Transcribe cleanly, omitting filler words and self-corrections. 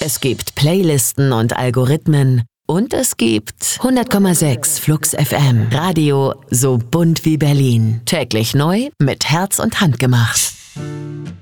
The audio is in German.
Es gibt Playlisten und Algorithmen. Und es gibt 100,6 Flux FM. Radio so bunt wie Berlin. Täglich neu mit Herz und Hand gemacht.